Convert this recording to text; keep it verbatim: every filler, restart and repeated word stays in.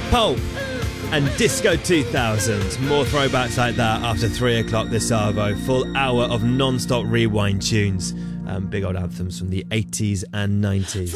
Pulp and Disco two thousand. More throwbacks like that after three o'clock this Arvo. Full hour of non-stop rewind tunes. Um, big old anthems from the eighties and nineties.